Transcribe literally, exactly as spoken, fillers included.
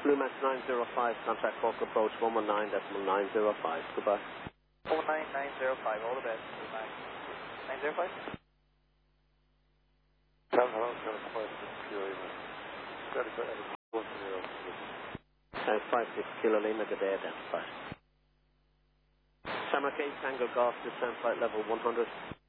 Blue Max nine zero five, contact Cork approach one one nine decimal nine zero five. Goodbye. one one nine nine zero five, all the best. Blue Max nine zero five. Uh, five six Kilo Lima, good day, identified. Shamrock eight, Tango Golf, descent flight level one hundred.